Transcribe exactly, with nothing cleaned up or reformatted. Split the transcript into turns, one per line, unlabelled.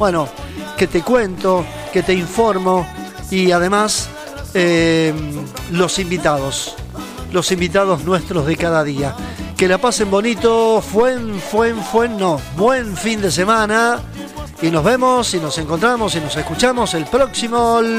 bueno, que te cuento, que te informo y además eh, los invitados, los invitados nuestros de cada día. Que la pasen bonito, fuen, fuen, fuen, no, buen fin de semana y nos vemos y nos encontramos y nos escuchamos el próximo